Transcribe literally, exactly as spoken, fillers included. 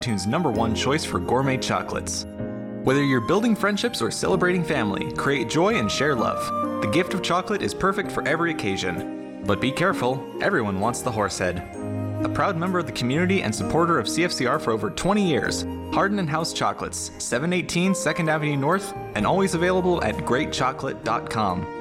Tune's number one choice for gourmet chocolates. Whether you're building friendships or celebrating family, create joy and share love. The gift of chocolate is perfect for every occasion. But be careful, everyone wants the Horsehead. A proud member of the community and supporter of C F C R for over twenty years, Hardin and House Chocolates, seven eighteen second Avenue North, and always available at great chocolate dot com.